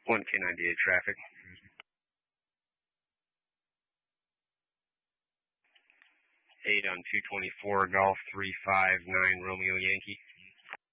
1K98 traffic. 8 on 224 Golf 359 Romeo Yankee.